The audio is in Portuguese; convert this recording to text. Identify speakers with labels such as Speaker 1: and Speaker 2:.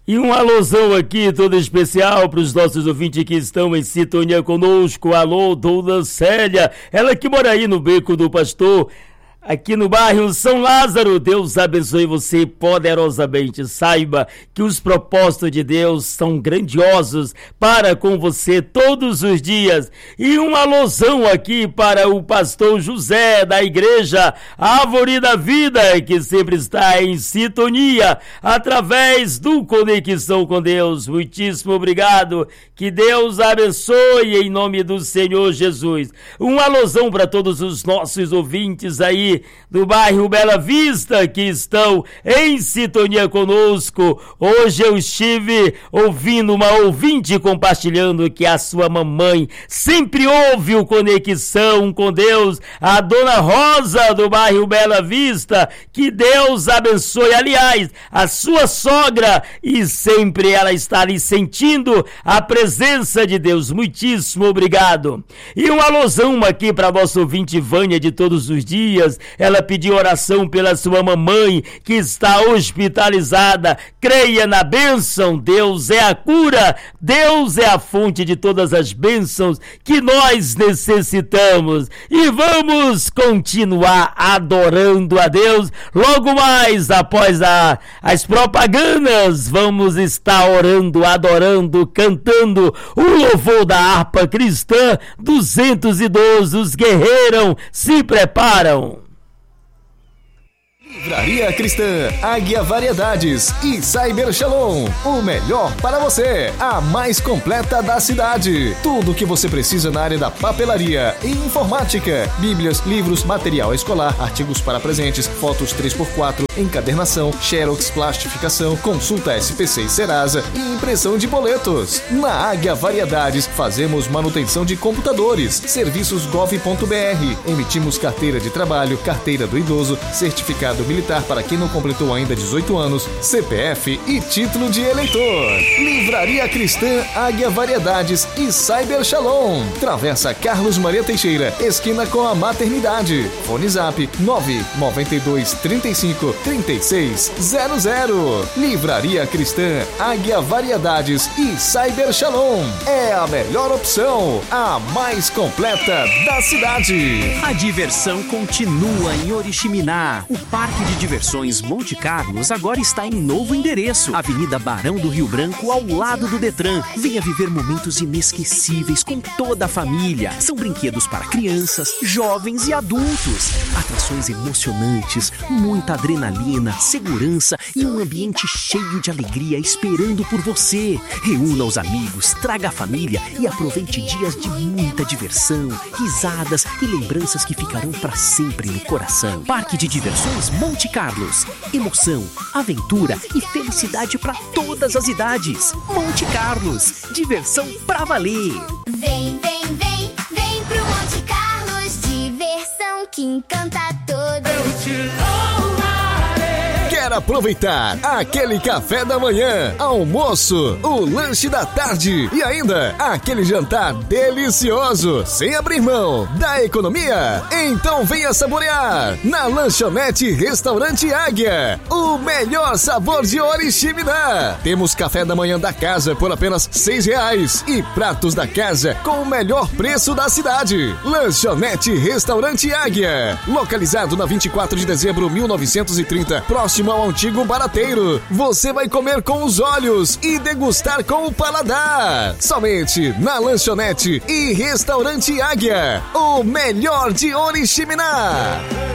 Speaker 1: E um alusão aqui todo especial para os nossos ouvintes que estão em sintonia conosco. Alô, Dona Célia, ela que mora aí no Beco do Pastor, aqui no bairro São Lázaro. Deus abençoe você poderosamente. Saiba que os propósitos de Deus são grandiosos para com você todos os dias. E uma alusão aqui para o pastor José da igreja Árvore da Vida, que sempre está em sintonia através do Conexão com Deus. Muitíssimo obrigado. Que Deus abençoe em nome do Senhor Jesus. Uma alusão para todos os nossos ouvintes aí do bairro Bela Vista que estão em sintonia conosco. Hoje eu estive ouvindo uma ouvinte compartilhando que a sua mamãe sempre ouve o Conexão com Deus, a Dona Rosa do bairro Bela Vista. Que Deus abençoe, aliás, a sua sogra, e sempre ela está ali sentindo a presença de Deus. Muitíssimo obrigado. E uma alusão aqui para a nossa ouvinte Vânia de todos os dias. Ela pediu oração pela sua mamãe que está hospitalizada. Creia na bênção. Deus é a cura. Deus é a fonte de todas as bênçãos que nós necessitamos. E vamos continuar adorando a Deus. Logo mais, após as propagandas, vamos estar orando, adorando, cantando o louvor da harpa cristã. 212 os guerreiros se preparam.
Speaker 2: Livraria Cristã, Águia Variedades e Cyber Shalom, o melhor para você, a mais completa da cidade. Tudo o que você precisa na área da papelaria e informática, bíblias, livros, material escolar, artigos para presentes, fotos 3x4, encadernação, xerox, plastificação, consulta SPC e Serasa e impressão de boletos. Na Águia Variedades fazemos manutenção de computadores, serviços gov.br, emitimos carteira de trabalho, carteira do idoso, certificado militar para quem não completou ainda 18 anos, CPF e título de eleitor. Livraria Cristã, Águia Variedades e Cyber Shalom. Travessa Carlos Maria Teixeira, esquina com a Maternidade. Fone Zap 992 35 3600. Livraria Cristã, Águia Variedades e Cyber Shalom. É a melhor opção, a mais completa da cidade.
Speaker 3: A diversão continua em Oriximiná. O Parque de Diversões Monte Carlos agora está em novo endereço. Avenida Barão do Rio Branco, ao lado do Detran. Venha viver momentos inesquecíveis com toda a família. São brinquedos para crianças, jovens e adultos. Atrações emocionantes, muita adrenalina, segurança e um ambiente cheio de alegria esperando por você. Reúna os amigos, traga a família e aproveite dias de muita diversão, risadas e lembranças que ficarão para sempre no coração. Parque de Diversões Monte Carlos. Emoção, aventura e felicidade para todas as idades. Monte Carlos. Diversão pra valer.
Speaker 4: Vem, vem, vem, vem pro Monte Carlos. Diversão que encanta todos. Eu te louvarei.
Speaker 2: Quer aproveitar aquele café da manhã, almoço, o lanche da tarde e ainda aquele jantar delicioso, sem abrir mão da economia? Então venha saborear na Lanchonete Restaurante Águia, o melhor sabor de Oriximiná. Temos café da manhã da casa por apenas R$6 e pratos da casa com o melhor preço da cidade. Lanchonete Restaurante Águia, localizado na 24 de dezembro 1930, próximo ao antigo Barateiro. Você vai comer com os olhos e degustar com o paladar. Somente na Lanchonete e Restaurante Águia, o melhor de Oriximiná.